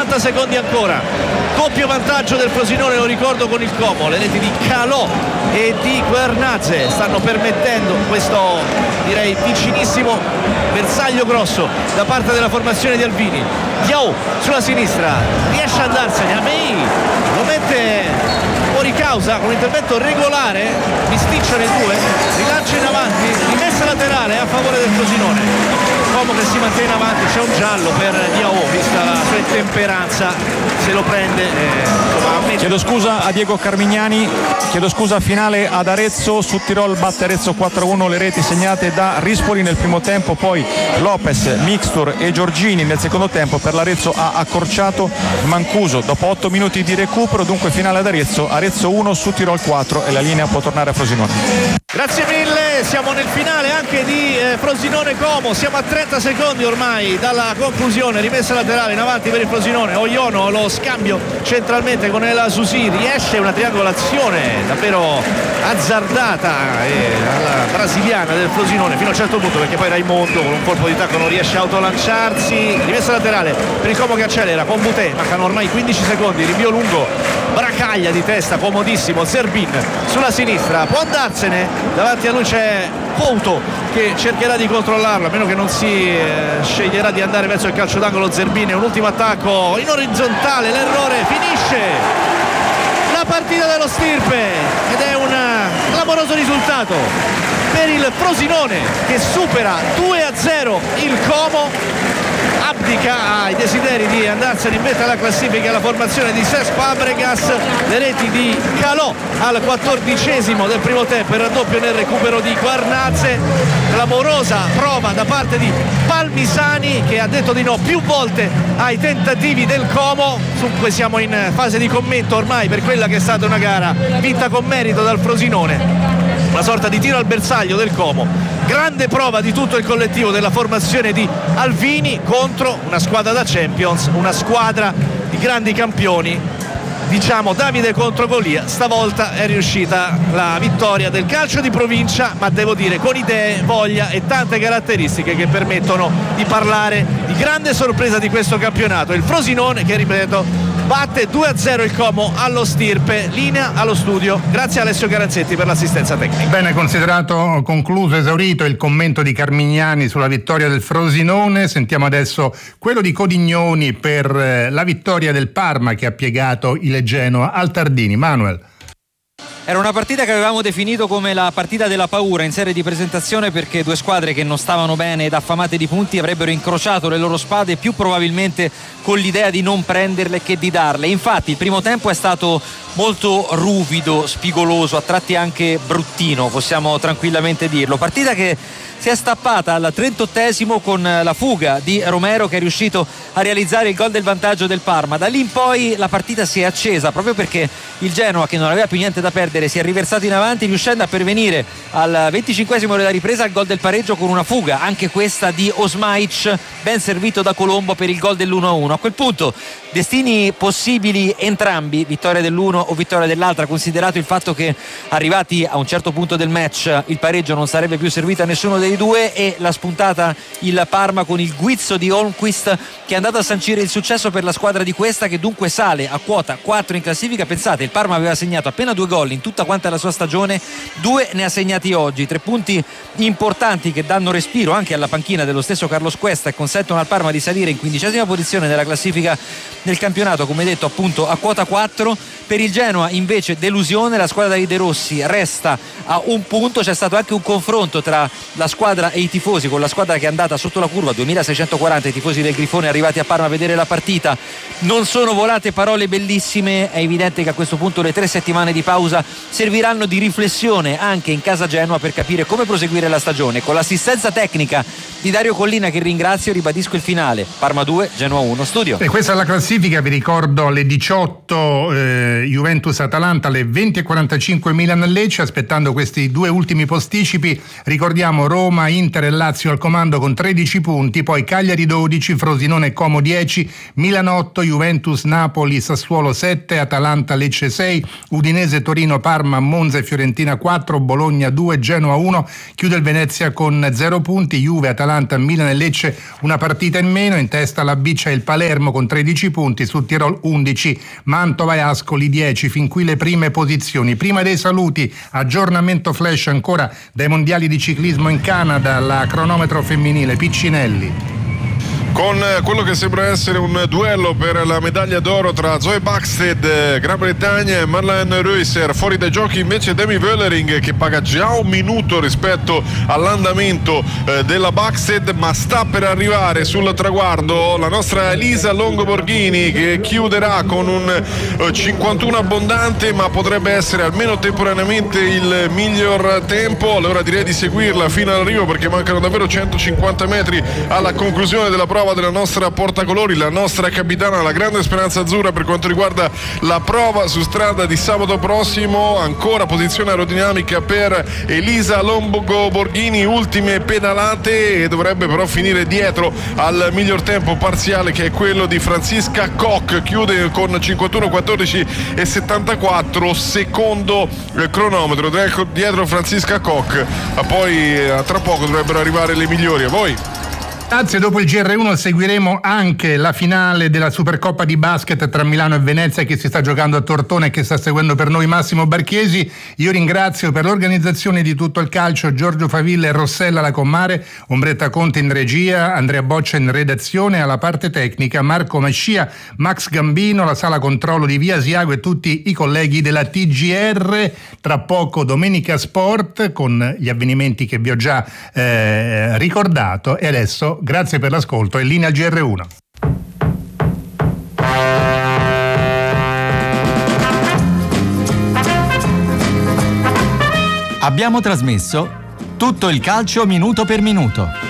60 secondi ancora, doppio vantaggio del Frosinone, lo ricordo, con il Como. Le reti di Calò e di Guernazze stanno permettendo questo, direi, vicinissimo bersaglio grosso da parte della formazione di Alvini. Diao sulla sinistra, riesce ad andarsene, Amei lo mette fuori causa con un intervento regolare, bisticciano i due, rilancia in avanti, rimessa laterale a favore del Frosinone. Como che si mantiene avanti, c'è un giallo per Diao, vista la sua intemperanza, se lo prende. Chiedo scusa a Diego Carmignani, chiedo scusa, finale ad Arezzo, su Tirol batte Arezzo 4-1, le reti segnate da Rispoli nel primo tempo, poi Lopez, Mixtur e Giorgini nel secondo tempo. Per l'Arezzo ha accorciato Mancuso dopo 8 minuti di recupero, dunque finale ad Arezzo 1, su Tirol 4 e la linea può tornare a Frosinone. Grazie mille, siamo nel finale anche di Frosinone Como, siamo a 30 secondi ormai dalla conclusione, rimessa laterale in avanti per il Frosinone. Oiono lo scambio centralmente con El Susi, riesce una triangolazione davvero azzardata alla brasiliana del Frosinone fino a un certo punto, perché poi Raimondo con un colpo di tacco non riesce a autolanciarsi. Rimessa laterale per il Como che accelera con Butè, mancano ormai 15 secondi, rinvio lungo, Bracaglia di testa, comodissimo, Zerbin sulla sinistra, può andarsene, davanti a lui c'è Couto che cercherà di controllarlo, a meno che non si sceglierà di andare verso il calcio d'angolo. Zerbin, un ultimo attacco in orizzontale, l'errore finisce la partita dello Stirpe ed è un clamoroso risultato per il Frosinone che supera 2-0 il Como, abdica ai desideri di andarsene in meta alla classifica la formazione di Cesc Fabregas. Le reti di Calò al 14° del primo tempo, il raddoppio nel recupero di Guernazze, clamorosa prova da parte di Palmisani che ha detto di no più volte ai tentativi del Como. Dunque siamo in fase di commento ormai per quella che è stata una gara vinta con merito dal Frosinone, una sorta di tiro al bersaglio del Como, grande prova di tutto il collettivo della formazione di Alvini contro una squadra da Champions, una squadra di grandi campioni, diciamo Davide contro Golia. Stavolta è riuscita la vittoria del calcio di provincia, ma devo dire con idee, voglia e tante caratteristiche che permettono di parlare di grande sorpresa di questo campionato. Il Frosinone che, ripeto, batte 2-0 il Como allo Stirpe. Linea allo studio, grazie a Alessio Carazzetti per l'assistenza tecnica. Bene, considerato concluso, esaurito il commento di Carmignani sulla vittoria del Frosinone, sentiamo adesso quello di Codignoni per la vittoria del Parma che ha piegato il Genoa al Tardini. Manuel. Era una partita che avevamo definito come la partita della paura in serie di presentazione, perché due squadre che non stavano bene ed affamate di punti avrebbero incrociato le loro spade più probabilmente con l'idea di non prenderle che di darle. Infatti il primo tempo è stato molto ruvido, spigoloso, a tratti anche bruttino, possiamo tranquillamente dirlo. Partita che si è stappata al 38° con la fuga di Romero, che è riuscito a realizzare il gol del vantaggio del Parma. Da lì in poi la partita si è accesa, proprio perché il Genoa, che non aveva più niente da perdere, si è riversato in avanti, riuscendo a pervenire al 25° della ripresa al gol del pareggio con una fuga, anche questa di Osmaic, ben servito da Colombo per il gol dell'1-1. A quel punto destini possibili entrambi, vittoria dell'uno o vittoria dell'altra, considerato il fatto che arrivati a un certo punto del match il pareggio non sarebbe più servito a nessuno dei due, e la spuntata il Parma con il guizzo di Holmquist, che è andato a sancire il successo per la squadra di Questa, che dunque sale a quota 4 in classifica. Pensate, il Parma aveva segnato appena 2 gol in tutta quanta la sua stagione, 2 ne ha segnati oggi, 3 punti importanti che danno respiro anche alla panchina dello stesso Carlos Questa e consentono al Parma di salire in 15ª posizione nella classifica del campionato, come detto appunto a quota 4. Per il Genoa invece delusione, la squadra di De Rossi resta a 1 punto. C'è stato anche un confronto tra la squadra e i tifosi, con la squadra che è andata sotto la curva, 2640 i tifosi del Grifone arrivati a Parma a vedere la partita. Non sono volate parole bellissime, è evidente che a questo punto le 3 settimane di pausa serviranno di riflessione anche in casa Genoa per capire come proseguire la stagione. Con l'assistenza tecnica di Dario Collina, che ringrazio, ribadisco il finale: Parma 2, Genoa 1, studio. E questa è la classifica, vi ricordo alle 18 Juventus-Atalanta, alle 20:45 Milan-Lecce. Aspettando questi 2 ultimi posticipi, ricordiamo Roma Roma, Inter e Lazio al comando con 13 punti, poi Cagliari 12, Frosinone e Como 10, Milan 8, Juventus, Napoli, Sassuolo 7, Atalanta, Lecce 6, Udinese, Torino, Parma, Monza e Fiorentina 4, Bologna 2, Genoa 1, chiude il Venezia con 0 punti, Juve, Atalanta, Milan e Lecce una partita in meno, in testa la B c'è il Palermo con 13 punti, su Tirol 11, Mantova e Ascoli 10, fin qui le prime posizioni. Prima dei saluti, aggiornamento flash ancora dai mondiali di ciclismo in Canada, la cronometro femminile, Piccinelli. Con quello che sembra essere un duello per la medaglia d'oro tra Zoe Bäckstedt, Gran Bretagna, e Marlene Reusser. Fuori dai giochi invece Demi Wöllering, che paga già un minuto rispetto all'andamento della Bäckstedt, ma sta per arrivare sul traguardo la nostra Elisa Longo Borghini, che chiuderà con un 51 abbondante, ma potrebbe essere almeno temporaneamente il miglior tempo. Allora direi di seguirla fino all'arrivo, perché mancano davvero 150 metri alla conclusione della prova della nostra portacolori, la nostra capitana, la grande speranza azzurra per quanto riguarda la prova su strada di sabato prossimo. Ancora posizione aerodinamica per Elisa Longo Borghini, ultime pedalate, e dovrebbe però finire dietro al miglior tempo parziale, che è quello di Franziska Koch. Chiude con 51:14 e 74, secondo cronometro dietro Franziska Koch. Poi tra poco dovrebbero arrivare le migliori. A voi. Grazie, dopo il GR1 seguiremo anche la finale della Supercoppa di basket tra Milano e Venezia, che si sta giocando a Tortona e che sta seguendo per noi Massimo Barchiesi. Io ringrazio per l'organizzazione di tutto il calcio Giorgio Favilla e Rossella Lacommare, Ombretta Conte in regia, Andrea Boccia in redazione, alla parte tecnica Marco Mascia, Max Gambino, la sala controllo di Via Asiago e tutti i colleghi della TGR. Tra poco Domenica Sport con gli avvenimenti che vi ho già ricordato, e adesso grazie per l'ascolto e linea al GR1. Abbiamo trasmesso tutto il calcio minuto per minuto.